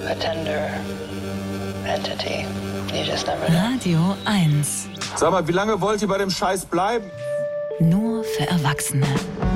a tender entity. You just never know. Radio 1. Sag mal, wie lange wollt ihr bei dem Scheiß bleiben? Nur für Erwachsene.